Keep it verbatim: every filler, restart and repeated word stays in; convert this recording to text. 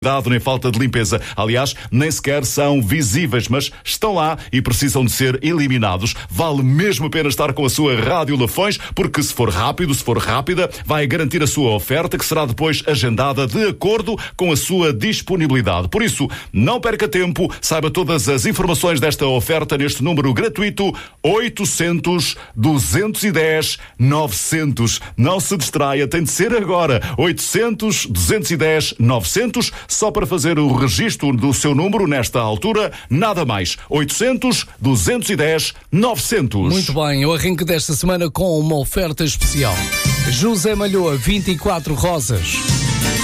nem falta de limpeza. Aliás, nem sequer são visíveis, mas estão lá e precisam de ser eliminados. Vale mesmo a pena estar com a sua Rádio Lafões, porque se for rápido, se for rápida, vai garantir a sua oferta, que será depois agendada de acordo com a sua disponibilidade. Por isso, não perca tempo, saiba todas as informações desta oferta neste número gratuito oitocentos, duzentos e dez, novecentos. Não se distraia, tem de ser agora. oitocentos, duzentos e dez, novecentos. Só para fazer o registro do seu número nesta altura, nada mais. oitocentos, duzentos e dez, novecentos. Muito bem, o arranque desta semana com uma oferta especial. José Malhoa, vinte e quatro Rosas.